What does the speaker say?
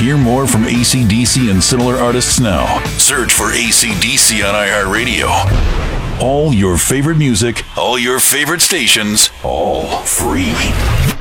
Hear more from AC/DC and similar artists now. Search for AC/DC on iHeartRadio. All your favorite music, all your favorite stations, all free.